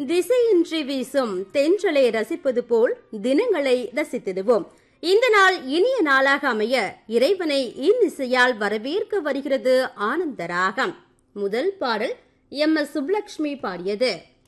திசையின்றி வீசும் தென்றலை ரசிப்பது போல் தினங்களை ரசித்திடுவோம். இந்த நாள் இனிய நாளாக அமைய இறைவனை இன்னிசையால் வரவேற்க வருகிறது ஆனந்த ராகம். முதல் பாடல் எம்.எஸ். சுப்புலட்சுமி பாடியது.